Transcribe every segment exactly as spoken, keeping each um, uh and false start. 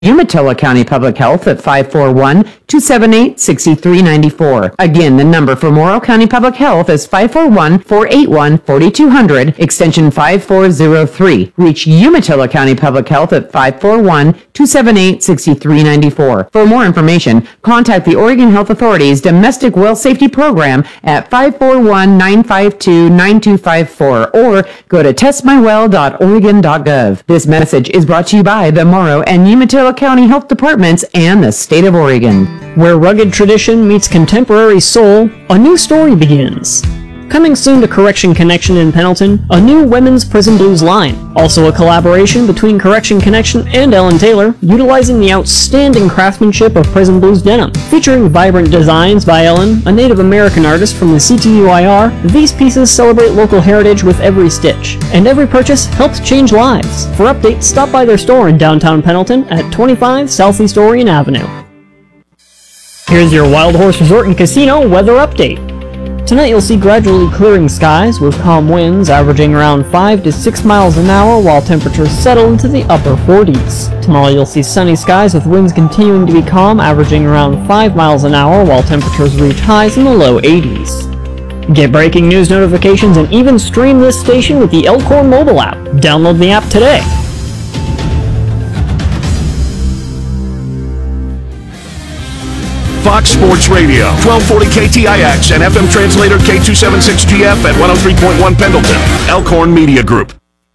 Umatilla County Public Health at five four one, two seven eight, six three nine four. Again, the number for Morrow County Public Health is five four one, four eight one, four two zero zero, extension five four zero three. Reach Umatilla County Public Health at five four one, two seven eight, six three nine four. For more information, contact the Oregon Health Authority's Domestic Well Safety Program at five four one, nine five two, nine two five four or go to test my well dot oregon dot gov. This message is brought to you by the Morrow and Umatilla County Health Departments and the state of Oregon. Where rugged tradition meets contemporary soul, a new story begins. Coming soon to Correction Connection in Pendleton, a new women's prison blues line. Also a collaboration between Correction Connection and Ellen Taylor, utilizing the outstanding craftsmanship of prison blues denim. Featuring vibrant designs by Ellen, a Native American artist from the C T U I R, these pieces celebrate local heritage with every stitch. And every purchase helps change lives. For updates, stop by their store in downtown Pendleton at twenty-five Southeast Orion Avenue. Here's your Wild Horse Resort and Casino weather update. Tonight you'll see gradually clearing skies with calm winds averaging around five to six miles an hour while temperatures settle into the upper forties. Tomorrow you'll see sunny skies with winds continuing to be calm averaging around five miles an hour while temperatures reach highs in the low eighties. Get breaking news notifications and even stream this station with the Elkhorn mobile app. Download the app today. Fox Sports Radio, twelve forty K T I X and F M translator K two seventy-six G F at one oh three point one Pendleton. Elkhorn Media Group.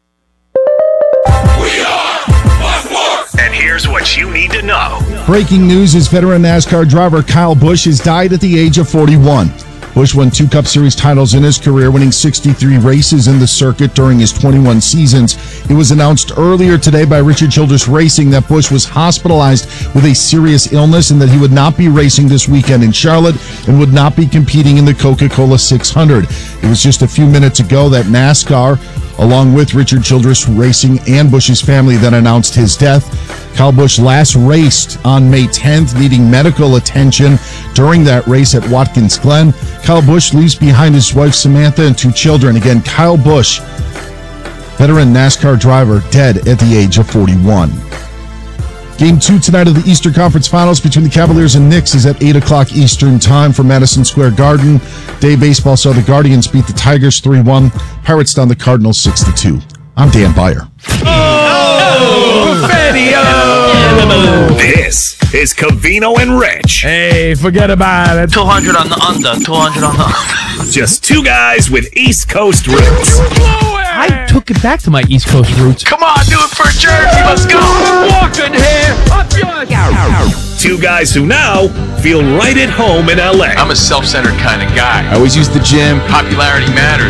We are Fox Sports! And here's what you need to know. Breaking news is veteran NASCAR driver Kyle Busch has died at the age of forty-one. Busch won two Cup Series titles in his career, winning sixty-three races in the circuit during his twenty-one seasons. It was announced earlier today by Richard Childress Racing that Busch was hospitalized with a serious illness and that he would not be racing this weekend in Charlotte and would not be competing in the Coca-Cola six hundred. It was just a few minutes ago that NASCAR, along with Richard Childress Racing and Busch's family, that announced his death. Kyle Busch last raced on May tenth, needing medical attention during that race at Watkins Glen. Kyle Busch leaves behind his wife Samantha and two children. Again, Kyle Busch, veteran NASCAR driver, dead at the age of forty-one. Game two tonight of the Eastern Conference Finals between the Cavaliers and Knicks is at eight o'clock Eastern Time from Madison Square Garden. Day baseball saw the Guardians beat the Tigers three one. Pirates down the Cardinals six to two. I'm Dan Beyer. Oh! Buffettio! This is Covino and Rich. Hey, forget about it. two hundred on the under, two hundred on the under. Just two guys with East Coast roots. I took it back to my East Coast roots. Come on, do it for Jersey. Let's go. Walking here. Up yours. Two guys who now feel right at home in L A. I'm a self-centered kind of guy. I always use the gym. Popularity matters.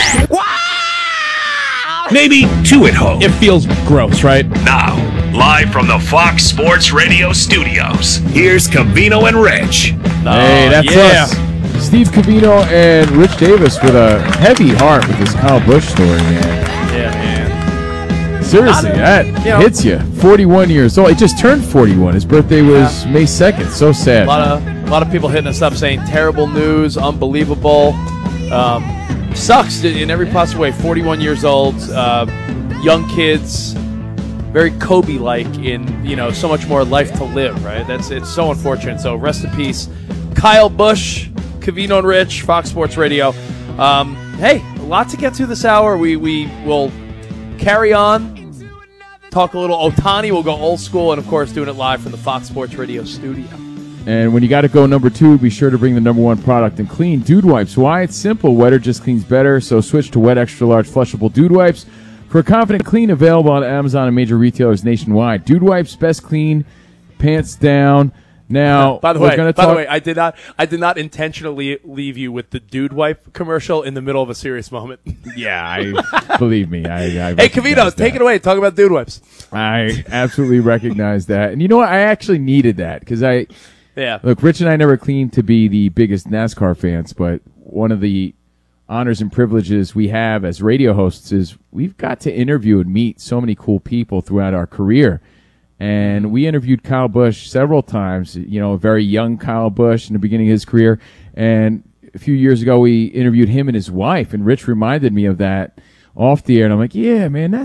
Maybe two at home. It feels gross, right? Now, live from the Fox Sports Radio studios, here's Covino and Rich. Hey, that's yeah. us. Steve Covino and Rich Davis with a heavy heart with this Kyle Busch story, man. Yeah, man. Seriously, that you know, hits you. forty-one years old. He just turned forty-one. His birthday was yeah. May second. So sad. A lot of a lot of people hitting us up saying terrible news, unbelievable. Um, sucks in every possible way. forty-one years old, uh, young kids, very Kobe-like in, you know, so much more life to live, right? That's it's so unfortunate. So rest in peace, Kyle Busch, Covino and Rich, Fox Sports Radio. Um, hey, a lot to get to this hour. We we will carry on, talk a little Ohtani. We'll go old school, and of course, doing it live from the Fox Sports Radio studio. And when you got to go number two, be sure to bring the number one product in clean, Dude Wipes. Why? It's simple. Wetter just cleans better, so switch to Wet Extra Large Flushable Dude Wipes. For a confident clean, available on Amazon and major retailers nationwide. Dude Wipes, best clean, pants down. Now, by the we're way, gonna by talk- the way, I did not, I did not intentionally leave you with the Dude Wipe commercial in the middle of a serious moment. Yeah, I believe me. I, I hey, Covino, take it away. Talk about Dude Wipes. I absolutely recognize that, and you know what? I actually needed that because I, yeah. Look, Rich and I never claimed to be the biggest NASCAR fans, but one of the honors and privileges we have as radio hosts is we've got to interview and meet so many cool people throughout our career. And we interviewed Kyle Busch several times, you know, a very young Kyle Busch in the beginning of his career. And a few years ago, we interviewed him and his wife, and Rich reminded me of that off the air. And I'm like, yeah, man, that's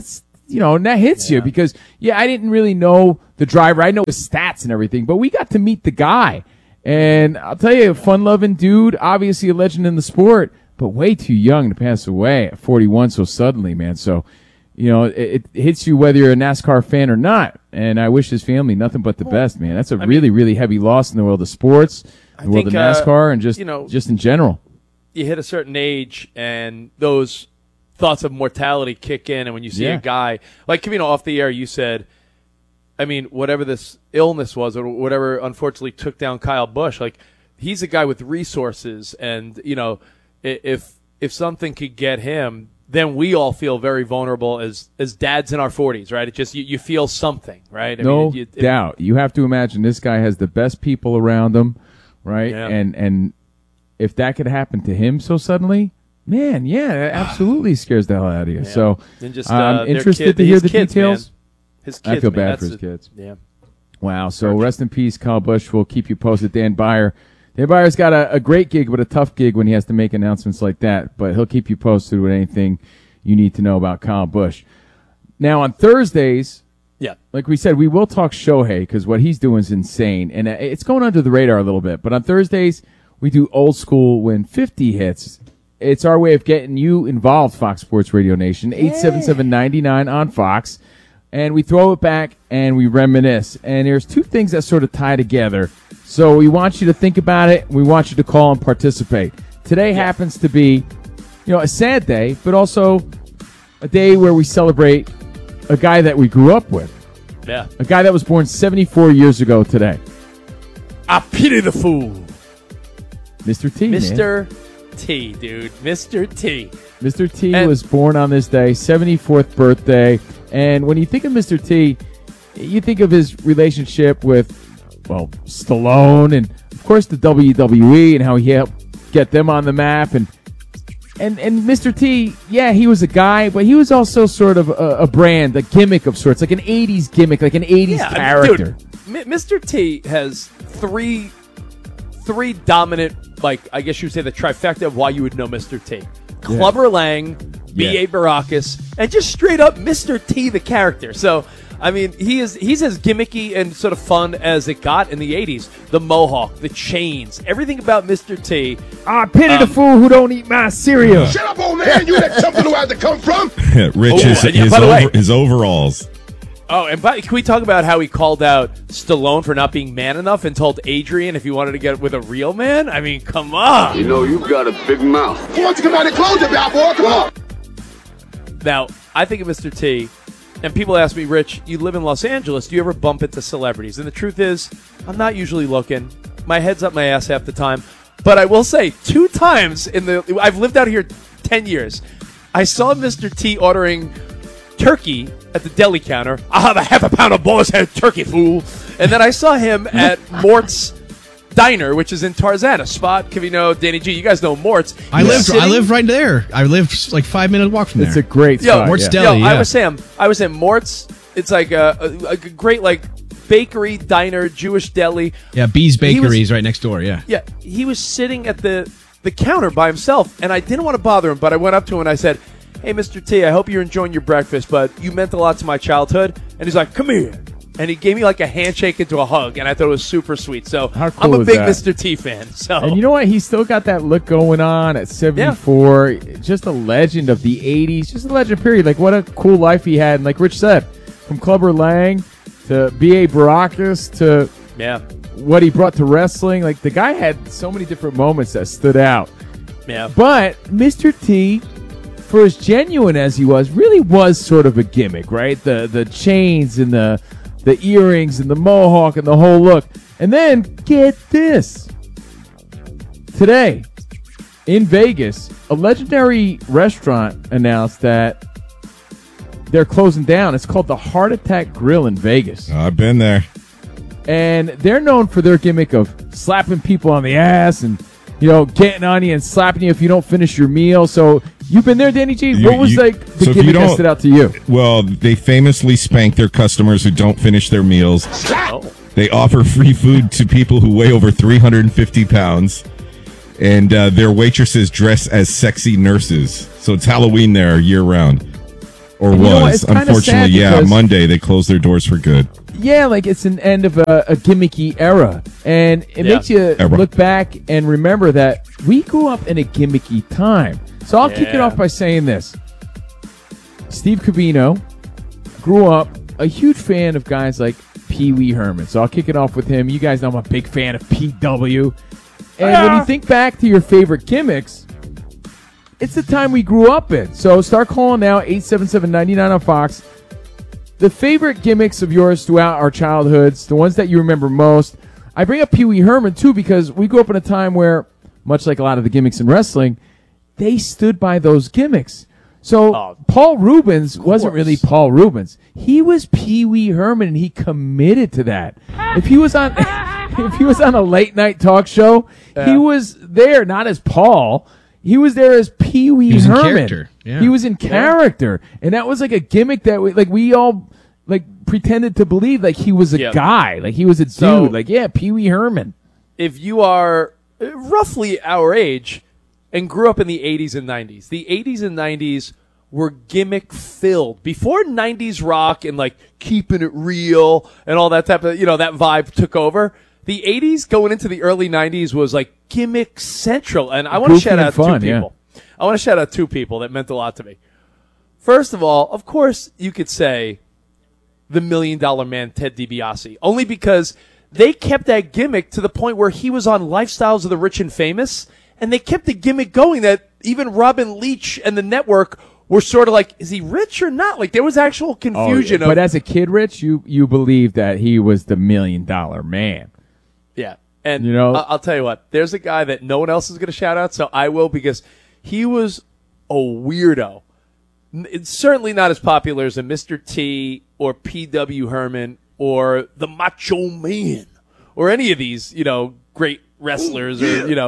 you know, and that hits yeah. you because, yeah, I didn't really know the driver. I know his stats and everything, but we got to meet the guy. And I'll tell you, a fun-loving dude, obviously a legend in the sport, but way too young to pass away at forty-one so suddenly, man. So, you know, it, it hits you whether you're a NASCAR fan or not. And I wish his family nothing but the best, man. That's a I really, mean, really heavy loss in the world of sports, the I world think, of NASCAR, uh, and just, you know, just in general. You hit a certain age, and those thoughts of mortality kick in, and when you see yeah. a guy, like, you know, off the air, you said, I mean, whatever this illness was or whatever unfortunately took down Kyle Busch, like, he's a guy with resources, and, you know, if if something could get him, then we all feel very vulnerable as as dads in our forties, right? It just, you, you feel something, right? I no mean, it, it, doubt. You have to imagine this guy has the best people around him, right? Yeah. And and if that could happen to him so suddenly, man, yeah, that absolutely scares the hell out of you. Yeah. So and just, uh, I'm interested kid, to hear the kids, details. Man. His kids, I feel man, bad that's for his a, kids. Yeah. Wow. So rest in peace, Kyle Busch. We'll keep you posted. Dan Byer. Dan Byer's got a, a great gig, but a tough gig when he has to make announcements like that. But he'll keep you posted with anything you need to know about Kyle Busch. Now, on Thursdays, yeah, like we said, we will talk Shohei because what he's doing is insane. And it's going under the radar a little bit. But on Thursdays, we do old school when fifty hits. It's our way of getting you involved, Fox Sports Radio Nation. eight seven seven, nine nine on Fox. And we throw it back and we reminisce. And there's two things that sort of tie together. So we want you to think about it. We want you to call and participate. Today yeah. happens to be, you know, a sad day, but also a day where we celebrate a guy that we grew up with. Yeah. A guy that was born seventy-four years ago today. I pity the fool. Mister T, Mister man. T, dude. Mister T. Mister T and was born on this day, seventy-fourth birthday. And when you think of Mister T, you think of his relationship with, well, Stallone and, of course, the W W E and how he helped get them on the map. And and and Mister T, yeah, he was a guy, but he was also sort of a, a brand, a gimmick of sorts, like an eighties gimmick, like an eighties yeah, character. Dude, M- Mister T has three three dominant, like, I guess you would say the trifecta of why you would know Mister T. Clubber yeah. Lang, B A. Yeah. Baracus, and just straight up Mister T, the character. So, I mean, he is he's as gimmicky and sort of fun as it got in the eighties. The mohawk, the chains, everything about Mister T. I pity um, the fool who don't eat my cereal. Shut up, old man! You had something who had to come from. Rich, oh, his, yeah, his, by the over, way, his overalls. Oh, and by, can we talk about how he called out Stallone for not being man enough and told Adrian if he wanted to get with a real man? I mean, come on. You know, you've got a big mouth. Who wants to come out and close it, bad boy? Come on. Now, I think of Mister T, and people ask me, Rich, you live in Los Angeles. Do you ever bump into celebrities? And the truth is, I'm not usually looking. My head's up my ass half the time. But I will say, two times in the I've lived out here ten years, I saw Mister T ordering turkey at the deli counter. I'll have a half a pound of boar's head turkey, fool. And then I saw him at Mort's Diner, which is in Tarzana. A spot, Kavino, Danny G, you guys know Mort's. I live I live right there. I live like five minute walk from there. It's a great yo, spot. Mort's yeah. Deli, yo, yeah. I was saying, I was saying Mort's, it's like a, a, a great like bakery, diner, Jewish deli. Yeah, Bee's Bakery was, is right next door, yeah. Yeah, he was sitting at the, the counter by himself, and I didn't want to bother him, but I went up to him and I said, hey, Mister T, I hope you're enjoying your breakfast, but you meant a lot to my childhood. And he's like, come here. And he gave me like a handshake into a hug, and I thought it was super sweet. So How cool I'm a is big that? Mister T fan. So And you know what? He's still got that look going on at seventy-four. Yeah. Just a legend of the eighties. Just a legend, period. Like, what a cool life he had. And like Rich said, from Clubber Lang to B A. Baracus to yeah. what he brought to wrestling. Like, the guy had so many different moments that stood out. Yeah. But Mister T, for as genuine as he was, really was sort of a gimmick, right? The the chains and the the earrings and the mohawk and the whole look. And then, get this. Today, in Vegas, a legendary restaurant announced that they're closing down. It's called the Heart Attack Grill in Vegas. Oh, I've been there. And they're known for their gimmick of slapping people on the ass and, you know, getting on you and slapping you if you don't finish your meal. So you've been there, Danny G. You, what was you, like the so gimmick that stood out to you? Well, they famously spank their customers who don't finish their meals. Oh. They offer free food to people who weigh over three hundred fifty pounds. And uh, their waitresses dress as sexy nurses. So it's Halloween there year round. Or And you know what? was. It's kinda Unfortunately, sad yeah, because- Monday they closed their doors for good. Yeah, like it's an end of a, a gimmicky era. And it Yeah. makes you Era. look back and remember that we grew up in a gimmicky time. So I'll kick it Yeah. off by saying this. Steve Covino grew up a huge fan of guys like Pee Wee Herman. So I'll kick it off with him. You guys know I'm a big fan of P W. And when you think back to your favorite gimmicks, it's the time we grew up in. So start calling now, eight seven seven, nine nine on Fox. The favorite gimmicks of yours throughout our childhoods, the ones that you remember most. I bring up Pee Wee Herman, too, because we grew up in a time where, much like a lot of the gimmicks in wrestling, they stood by those gimmicks. So Oh, Paul Rubens wasn't course. really Paul Rubens. He was Pee Wee Herman, and he committed to that. If he was on, if he was on a late night talk show, Yeah. he was there not as Paul. He was there as Pee Wee was in Herman. character. Yeah. He was in character, and that was like a gimmick that we like. We all like pretended to believe like he was a Yeah. guy, like he was a So- dude. Like yeah, Pee Wee Herman. If you are uh, roughly our age and grew up in the eighties and nineties, the eighties and nineties were gimmick filled. Before nineties rock and like keeping it real and all that type of, you know, that vibe took over. The eighties going into the early nineties was like gimmick central. And I want to Goofy shout and out fun, two yeah. people. I want to shout out two people that meant a lot to me. First of all, of course, you could say the Million Dollar Man, Ted DiBiase, only because they kept that gimmick to the point where he was on Lifestyles of the Rich and Famous, and they kept the gimmick going that even Robin Leach and the network were sort of like, is he rich or not? Like, there was actual confusion. Oh, but of, as a kid, Rich, you you believed that he was the million dollar man. yeah. And You know- I- I'll tell you what, there's a guy that no one else is going to shout out, so I will, because he was a weirdo. N- It's certainly not as popular as a Mister T or P W Herman or the Macho Man or any of these, you know, great wrestlers or, you know,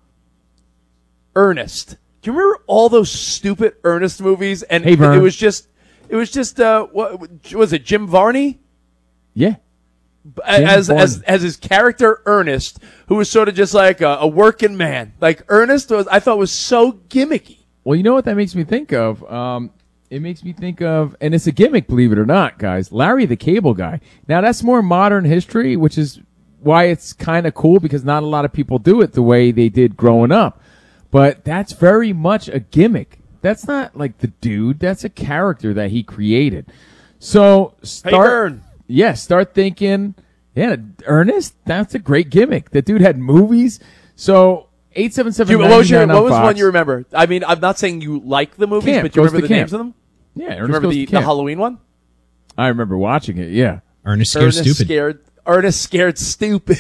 Ernest. Do you remember all those stupid Ernest movies? And Hey, Vern. it was just, it was just, uh, what was it, Jim Varney? Yeah. as Varney. as as his character Ernest, who was sort of just like a, a working man. Like Ernest was, I thought was so gimmicky. Well, you know what that makes me think of? Um, it makes me think of, and it's a gimmick, believe it or not, guys. Larry the Cable Guy. Now that's more modern history, which is why it's kind of cool because not a lot of people do it the way they did growing up. But that's very much a gimmick. That's not like the dude. That's a character that he created. So start, Hey, Vern. yeah, start thinking, yeah, Ernest. That's a great gimmick. The dude had movies. So eight seven seven. You- what was your what was one you remember? I mean, I'm not saying you like the movies, Camp, but you Goes remember to the Camp. names of them. Yeah, You Ernest remember Goes the, to the Camp. Halloween one? I remember watching it. Yeah. Ernest Scared Ernest Stupid. scared. Ernest scared stupid.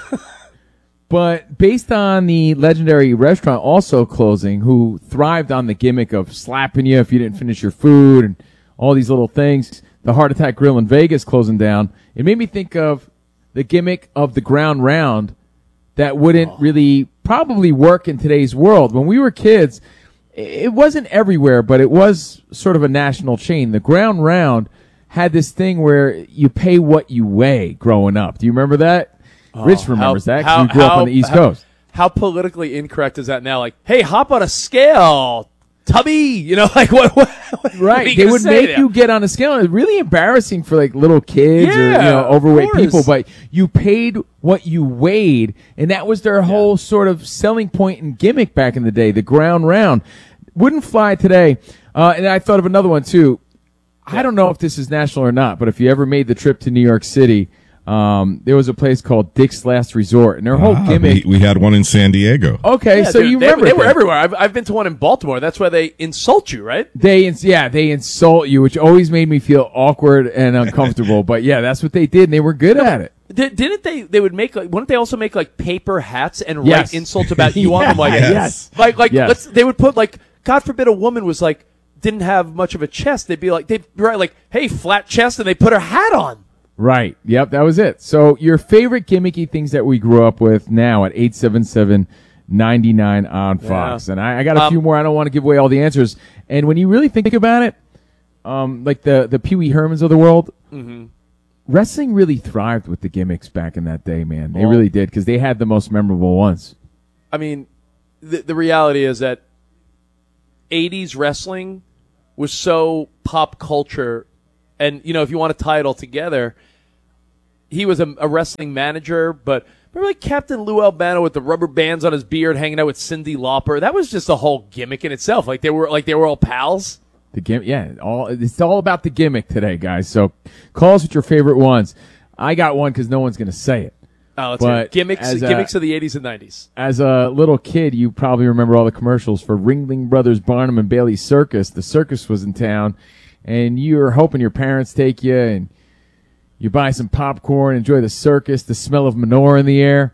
But based on the legendary restaurant also closing, who thrived on the gimmick of slapping you if you didn't finish your food and all these little things, the Heart Attack Grill in Vegas closing down, it made me think of the gimmick of the ground round that wouldn't Oh. really probably work in today's world. When we were kids, it wasn't everywhere, but it was sort of a national chain. The ground round had this thing where you pay what you weigh growing up. Do you remember that? Rich remembers that 'cause we grew up on the East how- Coast. How politically incorrect is that now? Like, hey, hop on a scale, tubby. You know, like what? what, what are Right. you They gonna would say make there? you get on a scale. It's really embarrassing for like little kids or you Yeah, know, of overweight course. people, but you paid what you weighed, and that was their whole sort of selling point and gimmick back in the day, the ground round. Wouldn't fly today. Uh, and I thought of another one too. I don't know if this is national or not, but if you ever made the trip to New York City, um, there was a place called Dick's Last Resort, and their whole Ah, gimmick. we, we had one in San Diego. Okay, Yeah, so dude, you they, remember they it were then. everywhere. I've, I've been to one in Baltimore. That's where they insult you, right? They, ins- yeah, they insult you, which always made me feel awkward and uncomfortable. But yeah, that's what they did, and they were good at it. Did, didn't they? They would make like. Wouldn't they also make like paper hats and Yes. write insults about you on them? Like Yes. Yes. like like Yes. let's. They would put like, God forbid, a woman was like didn't have much of a chest. They'd be like they'd write like, hey, flat chest, and they put her hat on. Right. Yep, that was it. So your favorite gimmicky things that we grew up with now at eight seven seven, nine nine on Fox. Yeah. And I, I got a Um, few more. I don't want to give away all the answers. And when you really think about it, um, like the, the Pee Wee Hermans of the world, Mm-hmm. wrestling really thrived with the gimmicks back in that day, man. They Well- really did because they had the most memorable ones. I mean, the the reality is that eighties wrestling was so pop culture. And, you know, if you want to tie it all together, he was a, a wrestling manager, but remember like Captain Lou Albano with the rubber bands on his beard hanging out with Cyndi Lauper? That was just a whole gimmick in itself. Like they were like they were all pals. The gimmick, yeah, all it's all about the gimmick today, guys. So call us with your favorite ones. I got one because no one's going to say it. Oh, let's But hear it. Gimmicks, as a- gimmicks of the eighties and nineties. As a little kid, you probably remember all the commercials for Ringling Brothers Barnum and Bailey Circus. The circus was in town, and you were hoping your parents take you, and you buy some popcorn, enjoy the circus, the smell of manure in the air.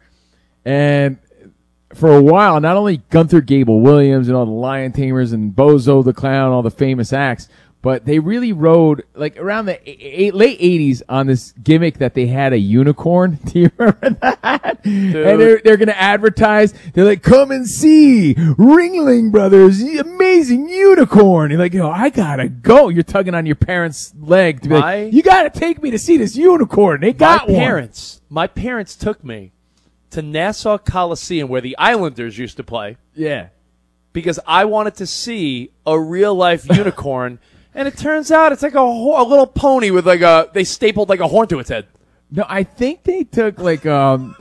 And for a while, not only Gunther Gable Williams and all the Lion Tamers and Bozo the Clown, all the famous acts, but they really rode, like, around the eight, late eighties on this gimmick that they had a unicorn. Do you remember that? Dude. And they're, they're going to advertise. They're like, come and see Ringling Brothers, the amazing unicorn. You're like, yo, I got to go. You're tugging on your parents' leg to be My- like, you got to take me to see this unicorn. They got my one. parents, my parents took me to Nassau Coliseum where the Islanders used to play Yeah. because I wanted to see a real life unicorn. And it turns out it's like a, ho- a little pony with like a, they stapled like a horn to its head. No, I think they took like um,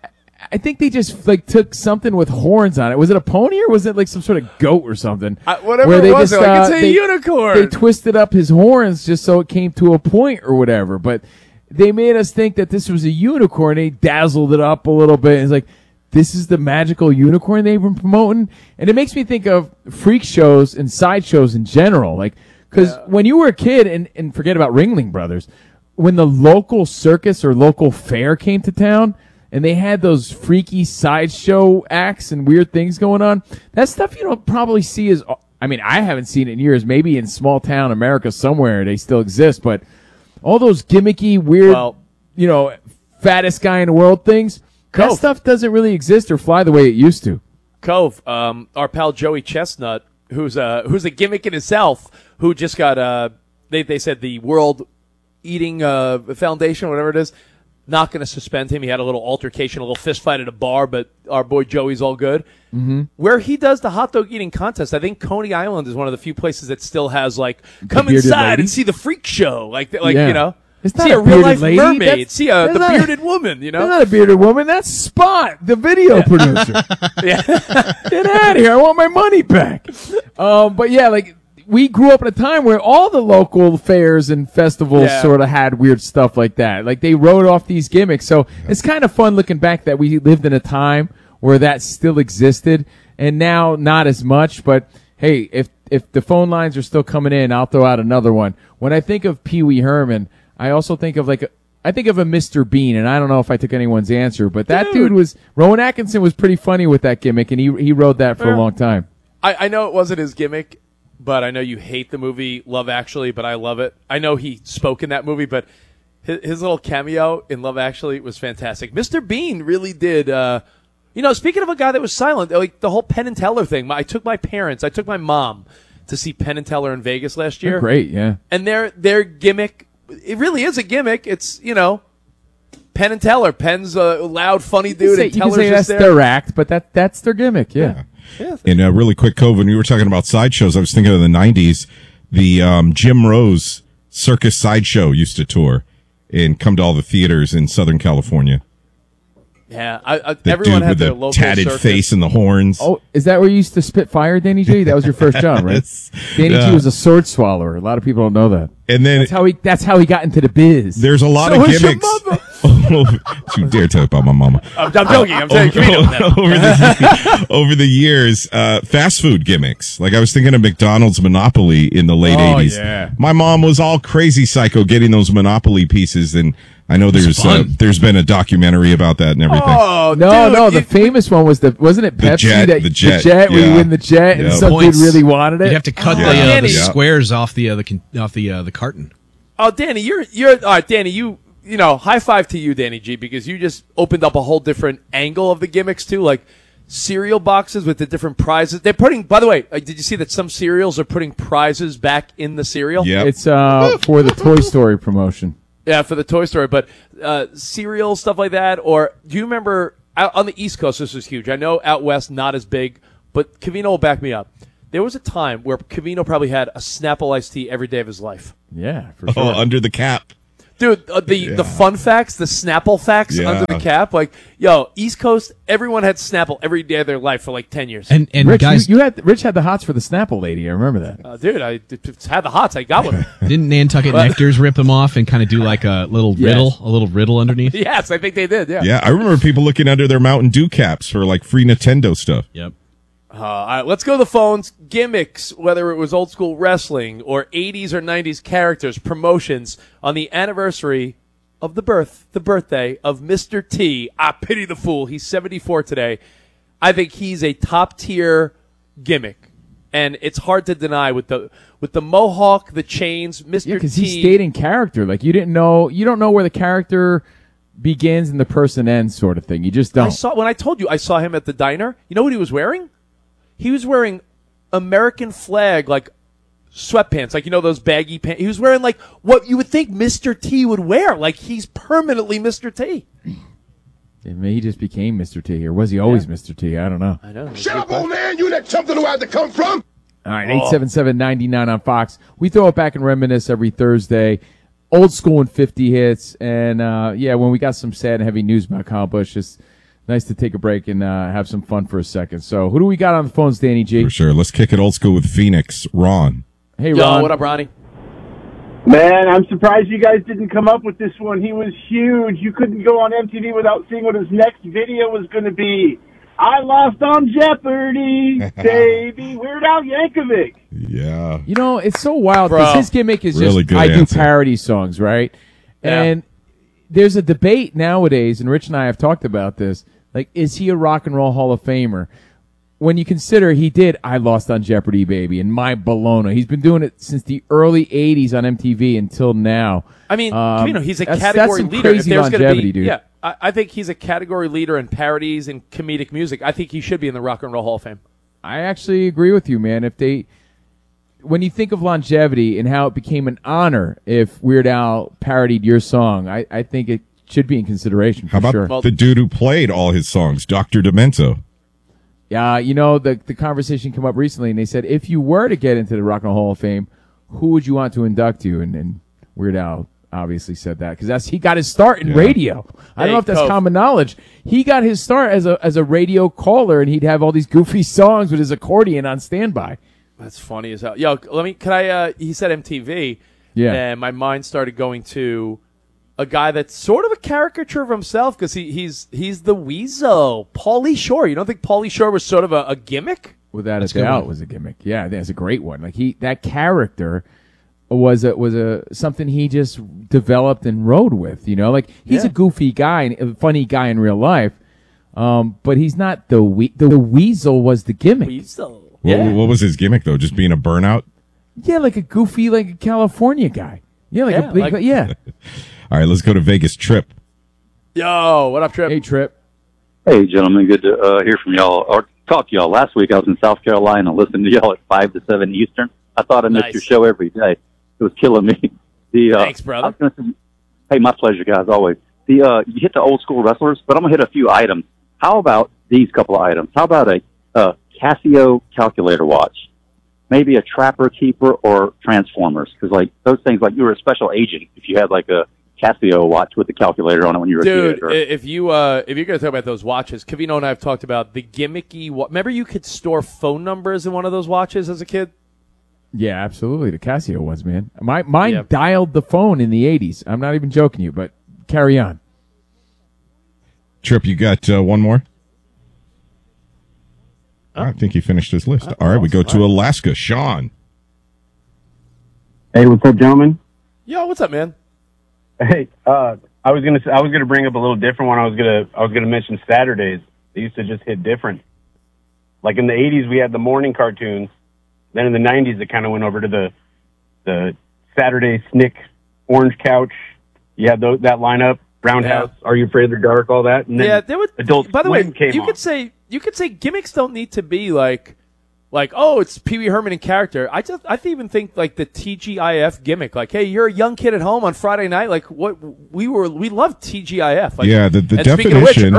I think they just like took something with horns on it. Was it a pony or was it like some sort of goat or something? I, whatever Where it they was, just, they're like, uh, it's a they- unicorn. They twisted up his horns just so it came to a point or whatever. But they made us think that this was a unicorn. They dazzled it up a little bit. It's like, this is the magical unicorn they've been promoting. And it makes me think of freak shows and sideshows in general. Like, because Yeah. when you were a kid, and, and forget about Ringling Brothers, when the local circus or local fair came to town and they had those freaky sideshow acts and weird things going on, that stuff you don't probably see as, I mean, I haven't seen it in years. Maybe in small town America somewhere they still exist, but all those gimmicky, weird, Well- you know, fattest guy in the world things, that Cove. stuff doesn't really exist or fly the way it used to. Cove, um, our pal Joey Chestnut, who's a who's a gimmick in himself, who just got uh they they said the World Eating uh Foundation, whatever it is, not going to suspend him. He had a little altercation, a little fist fight at a bar, but our boy Joey's all good. Mm-hmm. Where he does the hot dog eating contest, I think Coney Island is one of the few places that still has like come bearded inside lady? and see the freak show, like like Yeah. you know. It's not See a a real bearded life lady. mermaid. That's- See a that's the not a- bearded woman. You know, That's not a bearded woman. That's Spot, the video producer. Get out of here. I want my money back. Um, but yeah, like we grew up in a time where all the local fairs and festivals Yeah. sort of had weird stuff like that. Like they wrote off these gimmicks. So it's kind of fun looking back that we lived in a time where that still existed and now not as much. But hey, if, if the phone lines are still coming in, I'll throw out another one. When I think of Pee Wee Herman, I also think of like a, I think of a Mister Bean, and I don't know if I took anyone's answer, but that dude, Dude. was Rowan Atkinson was pretty funny with that gimmick, and he he rode that for a Yeah. long time. I, I know it wasn't his gimmick, but I know you hate the movie Love Actually, but I love it. I know he spoke in that movie, but his, his little cameo in Love Actually was fantastic. Mister Bean really did. Uh, you know, speaking of a guy that was silent, like the whole Penn and Teller thing. I took my parents, I took my mom to see Penn and Teller in Vegas last year. They're great, yeah. And their their gimmick, it really is a gimmick. It's, you know, Penn and Teller. Penn's a loud, funny You can dude, say, and you can Teller's say just that's there. their act, but that that's their gimmick, yeah. Yeah. And uh, really quick, Cove, when you were talking about sideshows, I was thinking of the nineties. The um, Jim Rose Circus Sideshow used to tour and come to all the theaters in Southern California. Yeah, I, I, The everyone dude had with their the local tatted circus. face and the horns. Oh, is that where you used to spit fire, Danny G? That was your first job, right? Yes. Danny Yeah. G was a sword swallower. A lot of people don't know that. And then That's how he that's how he got into the biz. there's a lot So of is your gimmicks. mother. Oh, you dare talk about my mama. I'm, I'm joking. I'm saying, over, over, the, over the years, uh, fast food gimmicks. Like I was thinking of McDonald's Monopoly in the late Oh, eighties. yeah. My mom was all crazy psycho getting those Monopoly pieces, and I know there's uh, fun. there's been a documentary about that and everything. Oh, No, dude, no, the it- famous one was the wasn't it The Pepsi jet, that the jet, where you yeah. win the jet and Yeah. some Points. dude really wanted it. You have to cut Oh, the, uh, Danny. the Yeah. squares off the uh, the con- off the uh, the carton. Oh, Danny, you're you're all right. Danny, you you know, high five to you, Danny G, because you just opened up a whole different angle of the gimmicks too, like cereal boxes with the different prizes. They're putting. By the way, uh, did you see that some cereals are putting prizes back in the cereal? Yeah. It's uh for the Toy Story promotion. Yeah, for the Toy Story, but uh, cereal stuff like that. Or do you remember out on the East Coast? This was huge. I know out west not as big, but Kavino will back me up. There was a time where Covino probably had a Snapple iced tea every day of his life. Yeah, for Oh, sure. under the cap. Dude, uh, the Yeah. the fun facts, the Snapple facts Yeah. under the cap, like, yo, East Coast, everyone had Snapple every day of their life for like ten years. And and Rich, guys, you, you had Rich had the hots for the Snapple lady. I remember that. Uh, dude, I d- d- had the hots. I got one. didn't Nantucket But- Nectars rip them off and kind of do like a little Yes. riddle, a little riddle underneath? Yes, I think they did. Yeah. Yeah, I remember people looking under their Mountain Dew caps for like free Nintendo stuff. Yep. Uh, all right, let's go to the phones. Gimmicks, whether it was old school wrestling or eighties or nineties characters, promotions on the anniversary of the birth, the birthday of Mister T. I pity the fool. He's seventy-four today. I think he's a top tier gimmick, and it's hard to deny with the with the mohawk, the chains, Mister Yeah, because T. he stayed in character. Like you didn't know, you don't know where the character begins and the person ends, sort of thing. You just I don't. saw when I told you I saw him at the diner. You know what he was wearing? He was wearing American flag like sweatpants, like you know those baggy pants. He was wearing like what you would think Mister T would wear. Like he's permanently Mister T. Maybe he just became Mister T, or was he always Mister T? I don't know. I know. Shut up, old man. You let something know where to come from. All right, eight seven seven, nine nine on Fox. We throw it back and reminisce every Thursday. Old school and fifty hits. And, uh, yeah, when we got some sad and heavy news about Kyle Busch, just nice to take a break and uh, have some fun for a second. So who do we got on the phones, Danny G? For sure. Let's kick it old school with Phoenix. Ron. Hey, Yo, Ron. what up, Ronnie? Man, I'm surprised you guys didn't come up with this one. He was huge. You couldn't go on M T V without seeing what his next video was going to be. I lost on Jeopardy, baby. Weird Al Yankovic. Yeah. You know, it's so wild Bro. because his gimmick is Really just good I do answer. parody songs, right? Yeah. And there's a debate nowadays, and Rich and I have talked about this. Like, is he a rock and roll Hall of Famer? When you consider he did I Lost on Jeopardy, baby, and My Bologna. He's been doing it since the early eighties on M T V until now. I mean, Um, you know, he's a that's- category that's some leader. If crazy there's going to longevity, be, dude. yeah, I, I think he's a category leader in parodies and comedic music. I think he should be in the Rock and Roll Hall of Fame. I actually agree with you, man. If they, when you think of longevity and how it became an honor if Weird Al parodied your song, I, I think it should be in consideration for How about sure. the dude who played all his songs, Doctor Demento? Yeah, you know, the the conversation came up recently, and they said if you were to get into the Rock and Roll Hall of Fame, who would you want to induct you? And, and Weird Al obviously said that because that's he got his start in Yeah. radio. I don't Hey, know if that's Cove. common knowledge. He got his start as a as a radio caller, and he'd have all these goofy songs with his accordion on standby. That's funny as hell. Yo, let me. Can I? Uh, he said M T V. Yeah. And my mind started going to a guy that's sort of a caricature of himself because he, he's he's the Weasel, Pauly Shore. You don't think Pauly Shore was sort of a, a gimmick? Without That's a a good doubt, one. was a gimmick. Yeah, I think that's a great one. Like he, that character was a was a something he just developed and rode with. You know, like he's Yeah. a goofy guy and a funny guy in real life, um, but he's not the we- the Weasel was the gimmick. Weasel. What, Yeah. what was his gimmick, though? Just being a burnout? Yeah, like a goofy, like a California guy. Yeah, like Yeah, a big, like- yeah. All right, let's go to Vegas. Trip. Yo, what up, Trip? Hey, Trip. Hey, gentlemen, good to uh, hear from y'all, or talk to y'all. Last week I was in South Carolina listening to y'all at five to seven Eastern. I thought I missed Nice. your show every day. It was killing me. The uh, Thanks, brother. I was gonna say, hey, my pleasure, guys, always. The uh, you hit the old school wrestlers, but I'm going to hit a few items. How about these couple of items? How about a uh, Casio calculator watch? Maybe a Trapper Keeper or Transformers? Because, like, those things, like, you were a special agent if you had, like, a Casio watch with the calculator on it when you were a Dude, kid. Or, i- if you uh, if you're going to talk about those watches, Cavino and I have talked about the gimmicky. Wa- Remember, you could store phone numbers in one of those watches as a kid. Yeah, absolutely. The Casio was, man. My mine Yeah. dialed the phone in the eighties. I'm not even joking you, but carry on. Trip, you got uh, one more? I think he finished his list. All right, we go to Alaska. Sean. Hey, what's up, gentlemen? Yo, what's up, man? Hey, uh, I was gonna I was gonna bring up a little different one. I was gonna I was gonna mention Saturdays. They used to just hit different. Like in the eighties, we had the morning cartoons. Then in the nineties, it kind of went over to the the Saturday Snick, Orange Couch. You had those, that lineup, Roundhouse, Are You Afraid of the Dark, all that. And then Yeah, there would. Adult By the way, Swim came you on. could say you could say gimmicks don't need to be like, like oh, it's Pee Wee Herman in character. I just I even think like the T G I F gimmick, like hey, you're a young kid at home on Friday night, like what we were we loved T G I F. Like, Yeah, the- the and speaking of which, definition- Urkel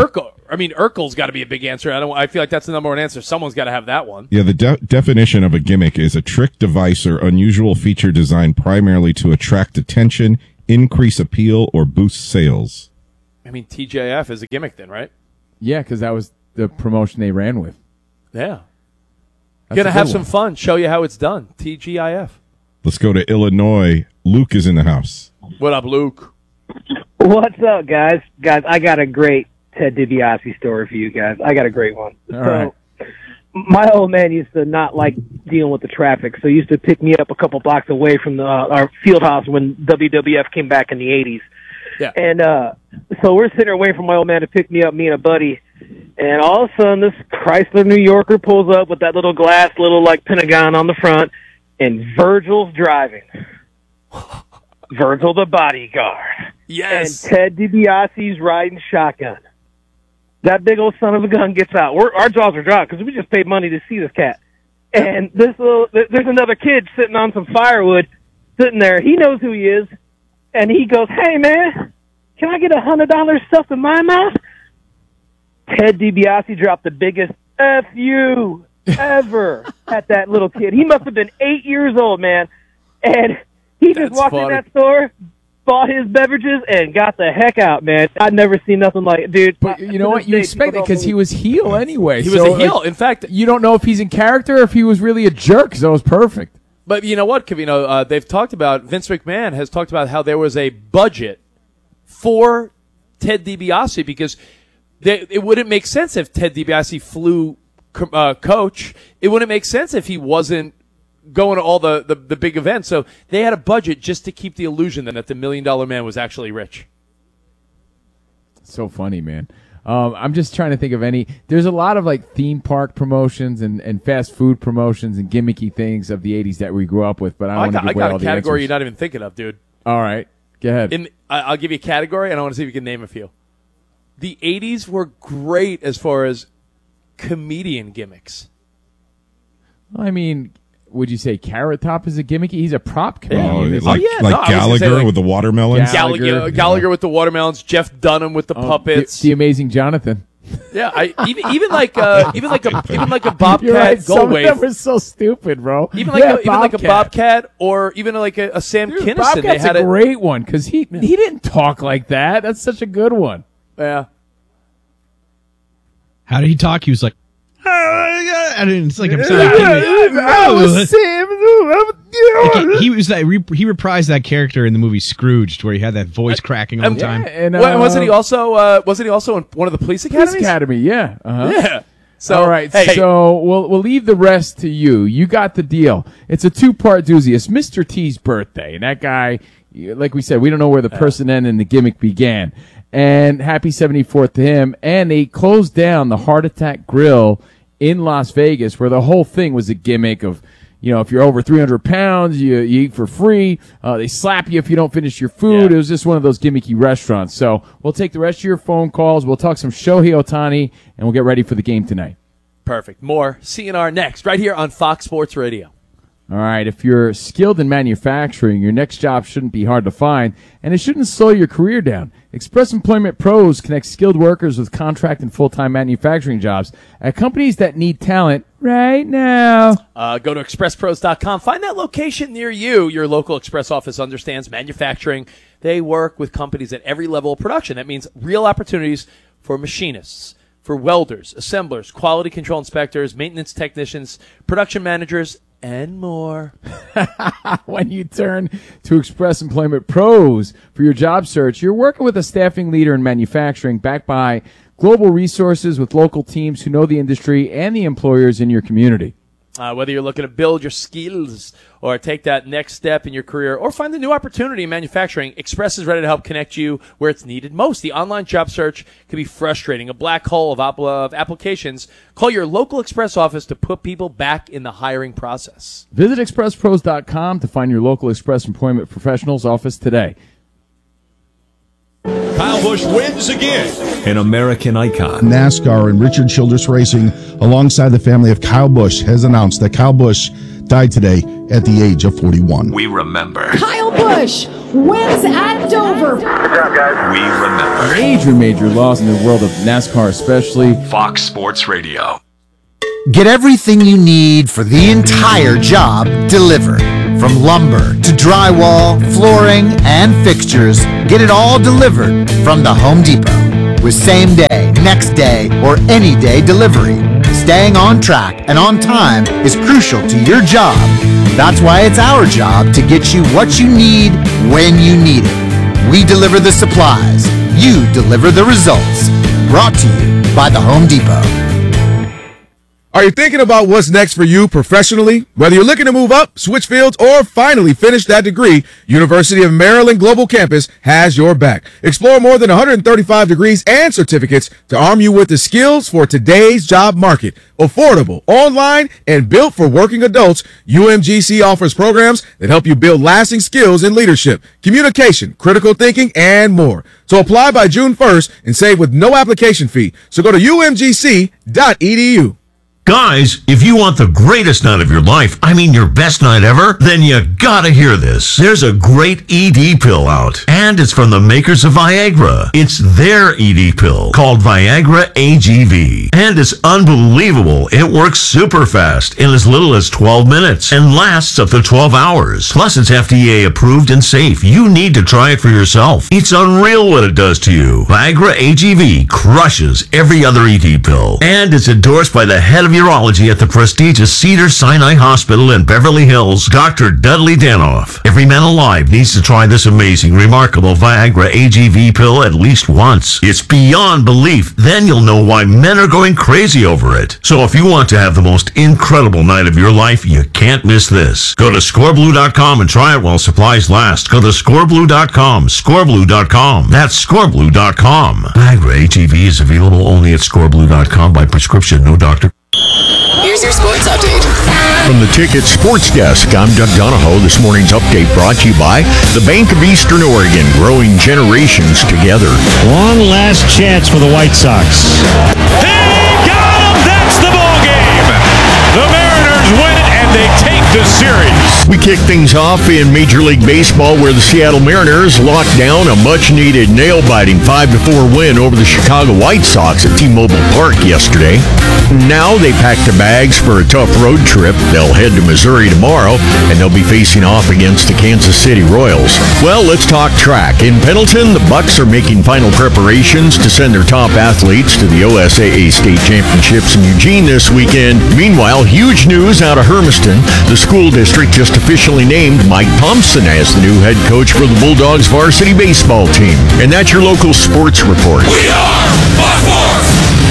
I mean, Urkel's got to be a big answer. I don't. I feel like that's the number one answer. Someone's got to have that one. Yeah, the de- definition of a gimmick is a trick, device, or unusual feature designed primarily to attract attention, increase appeal, or boost sales. I mean, T J F is a gimmick then, right? Yeah, because that was the promotion they ran with. Yeah. That's Gonna a have good some one. fun. Show you how it's done. T G I F. Let's go to Illinois. Luke is in the house. What up, Luke? What's up, guys? Guys, I got a great Ted DiBiase story for you guys. I got a great one. All so, right. my old man used to not like dealing with the traffic, so he used to pick me up a couple blocks away from the uh, our field house when W W F came back in the eighties. Yeah. And uh, so we're sitting there waiting for my old man to pick me up, me and a buddy. And all of a sudden, this Chrysler New Yorker pulls up with that little glass, little like Pentagon on the front, and Virgil's driving. Virgil the bodyguard. Yes. And Ted DiBiase's riding shotgun. That big old son of a gun gets out. We're, our jaws are dropped because we just paid money to see this cat. And this little, there's another kid sitting on some firewood, sitting there. He knows who he is, and he goes, "Hey man, can I get a hundred dollars stuffed in my mouth?" Ted DiBiase dropped the biggest F you ever at that little kid. He must have been eight years old, man. And he just That's walked funny. in that store, bought his beverages, and got the heck out, man. I'd never seen nothing like it, dude. But you know what? You expect it because he was heel anyway. He was So, a heel. like, In fact, you don't know if he's in character or if he was really a jerk, so it was perfect. but you know what, Cavino? Uh, they've talked about, Vince McMahon has talked about how there was a budget for Ted DiBiase because they, it wouldn't make sense if Ted DiBiase flew uh, coach. It wouldn't make sense if he wasn't going to all the, the, the big events. So they had a budget just to keep the illusion that the Million Dollar Man was actually rich. So funny, man. Um, I'm just trying to think of any. There's a lot of like theme park promotions and, and fast food promotions and gimmicky things of the eighties that we grew up with, but I I don't want to got, give I away got all a the category you're answers. not even thinking of, dude. All right, go ahead. In, I, I'll give you a category, and I want to see if you can name a few. The eighties were great as far as comedian gimmicks. I mean, would you say Carrot Top is a gimmicky? He's a prop comedian. Oh, Isn't like he? yeah. like No, I was gonna Gallagher say, like- with the watermelons. Gallagher, Gallagher, Gallagher yeah. with the watermelons, Jeff Dunham with the Oh, puppets. the, the Amazing Jonathan. yeah, I, even even like uh, even like a even like a Bobcat You're right. Some of Goldwave. them were so stupid, bro. Even like Yeah, a, even like a Bobcat. Bobcat or even like a, a Sam Dude, Kinison. Bobcat's They had a great one because he he didn't talk like that. That's such a good one. Yeah. How did he talk? He was like, I didn't. It's like I'm sorry. I was Sam. Like, he, he was that re, he reprised that character in the movie Scrooged, where he had that voice cracking all the time. Yeah, and, Wa- wasn't he uh, also uh, wasn't he also in one of the police academies? Police Academy? Yeah. Uh-huh. Yeah. So all right, hey, so we'll we'll leave the rest to you. You got the deal. It's a two part doozy. It's Mister T's birthday, and that guy, like we said, we don't know where the person ended and the gimmick began. And happy seventy-fourth to him. And they closed down the Heart Attack Grill in Las Vegas, where the whole thing was a gimmick of, you know, if you're over three hundred pounds, you, you eat for free. Uh, they slap you if you don't finish your food. Yeah. It was just one of those gimmicky restaurants. So we'll take the rest of your phone calls. We'll talk some Shohei Ohtani, and we'll get ready for the game tonight. perfect. More C N R next, right here on Fox Sports Radio. All right, if you're skilled in manufacturing, your next job shouldn't be hard to find, and it shouldn't slow your career down. Express Employment Pros connects skilled workers with contract and full-time manufacturing jobs at companies that need talent right now. Uh, go to express pros dot com. Find that location near you. Your local Express office understands manufacturing. They work with companies at every level of production. That means real opportunities for machinists, for welders, assemblers, quality control inspectors, maintenance technicians, production managers, and more. When you turn to Express Employment Pros for your job search, you're working with a staffing leader in manufacturing backed by global resources with local teams who know the industry and the employers in your community. Uh, whether you're looking to build your skills or take that next step in your career or find a new opportunity in manufacturing, Express is ready to help connect you where it's needed most. The online job search can be frustrating, a black hole of, app- of applications. Call your local Express office to put people back in the hiring process. Visit express pros dot com to find your local Express Employment Professionals office today. Kyle Busch wins again. An American icon. NASCAR and Richard Childress Racing, alongside the family of Kyle Busch, has announced that Kyle Busch died today at the age of forty-one. We remember. Kyle Busch wins at Dover. Good job, guys. We remember. Major, major loss in the world of NASCAR, especially. Fox Sports Radio. Get everything you need for the entire job delivered. From lumber to drywall, flooring, and fixtures, get it all delivered from the Home Depot. With same day, next day, or any day delivery. Staying on track and on time is crucial to your job. That's why it's our job to get you what you need when you need it. We deliver the supplies. You deliver the results. Brought to you by the Home Depot. Are you thinking about what's next for you professionally? Whether you're looking to move up, switch fields, or finally finish that degree, University of Maryland Global Campus has your back. Explore more than one hundred thirty-five degrees and certificates to arm you with the skills for today's job market. Affordable, online, and built for working adults, U M G C offers programs that help you build lasting skills in leadership, communication, critical thinking, and more. So apply by June first and save with no application fee. So go to U M G C dot E D U. Guys, if you want the greatest night of your life, I mean your best night ever, then you gotta hear this. There's a great E D pill out, and it's from the makers of Viagra. It's their E D pill, called Viagra A G V. And it's unbelievable. It works super fast in as little as twelve minutes and lasts up to twelve hours. Plus, it's F D A approved and safe. You need to try it for yourself. It's unreal what it does to you. Viagra A G V crushes every other E D pill, and it's endorsed by the head of urology at the prestigious Cedars-Sinai Hospital in Beverly Hills, Doctor Dudley Danoff. Every man alive needs to try this amazing, remarkable Viagra A G V pill at least once. It's beyond belief. Then you'll know why men are going crazy over it. So if you want to have the most incredible night of your life, you can't miss this. Go to score blue dot com and try it while supplies last. Go to score blue dot com, score blue dot com. That's score blue dot com. Viagra A G V is available only at score blue dot com by prescription, no doctor. Here's your sports update. From the Ticket Sports Desk, I'm Doug Donahoe. This morning's update brought to you by the Bank of Eastern Oregon, growing generations together. One last chance for the White Sox. They got him! That's the ball game! The Mariners win it, and they take the series. We kick things off in Major League Baseball, where the Seattle Mariners locked down a much-needed nail-biting five to four win over the Chicago White Sox at T-Mobile Park yesterday. Now they pack their bags for a tough road trip. They'll head to Missouri tomorrow, and they'll be facing off against the Kansas City Royals. Well, let's talk track. In Pendleton, the Bucks are making final preparations to send their top athletes to the O S A A State Championships in Eugene this weekend. Meanwhile, huge news out of Hermiston. The school district just officially named Mike Thompson as the new head coach for the Bulldogs varsity baseball team. And that's your local sports report. We are Buckmore!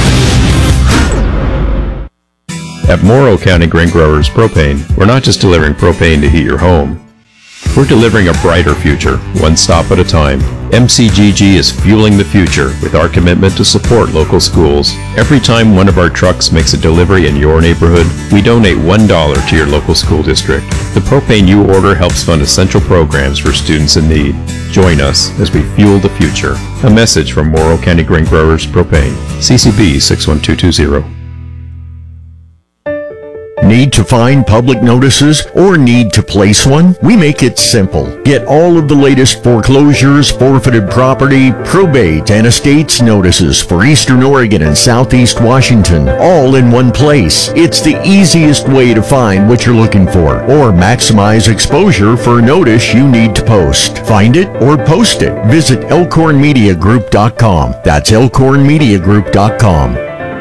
At Morrow County Grain Growers Propane, we're not just delivering propane to heat your home. We're delivering a brighter future, one stop at a time. M C G G is fueling the future with our commitment to support local schools. Every time one of our trucks makes a delivery in your neighborhood, we donate one dollar to your local school district. The propane you order helps fund essential programs for students in need. Join us as we fuel the future. A message from Morrow County Grain Growers Propane. C C B six one two two zero. Need to find public notices or need to place one? We make it simple. Get all of the latest foreclosures, forfeited property, probate, and estates notices for Eastern Oregon and Southeast Washington, all in one place. It's the easiest way to find what you're looking for or maximize exposure for a notice you need to post. Find it or post it. Visit elkhorn media group dot com. That's elkhorn media group dot com.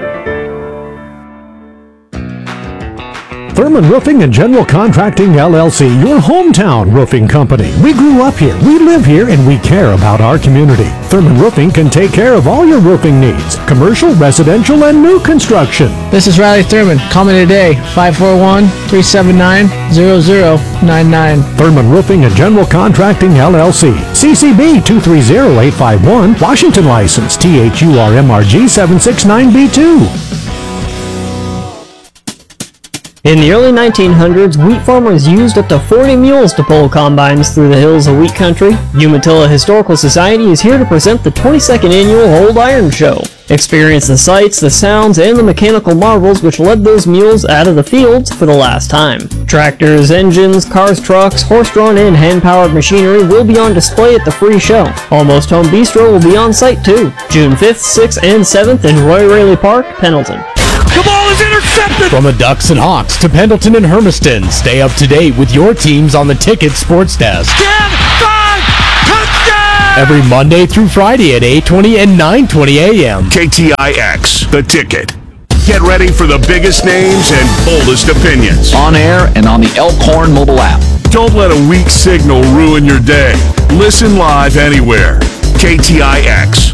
Thurman Roofing and General Contracting, L L C, your hometown roofing company. We grew up here, we live here, and we care about our community. Thurman Roofing can take care of all your roofing needs, commercial, residential, and new construction. This is Riley Thurman. Call me today, five four one, three seven nine, zero zero nine nine. Thurman Roofing and General Contracting, L L C, C C B two three zero eight five one, Washington license, T H U R M R G seven six nine B two. In the early nineteen hundreds, wheat farmers used up to forty mules to pull combines through the hills of wheat country. Umatilla Historical Society is here to present the twenty-second annual Old Iron Show. Experience the sights, the sounds, and the mechanical marvels which led those mules out of the fields for the last time. Tractors, engines, cars, trucks, horse-drawn and hand-powered machinery will be on display at the free show. Almost Home Bistro will be on site too. June fifth, sixth, and seventh in Roy Raley Park, Pendleton. The ball is intercepted! From the Ducks and Hawks to Pendleton and Hermiston, stay up to date with your teams on the Ticket Sports Desk. ten, five, touchdown! Every Monday through Friday at eight twenty and nine twenty a.m. K T I X, The Ticket. Get ready for the biggest names and boldest opinions. On air and on the Elkhorn mobile app. Don't let a weak signal ruin your day. Listen live anywhere. K T I X.